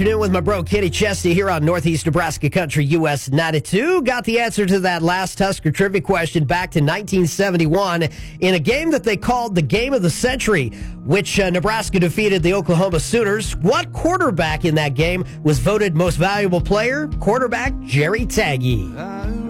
Afternoon with my bro Kenny Chesney here on Northeast Nebraska Country US 92. Got the answer to that last Husker trivia question back to 1971 in a game that they called the Game of the Century, which Nebraska defeated the Oklahoma Sooners. What quarterback in that game was voted most valuable player? Quarterback Jerry Tagge.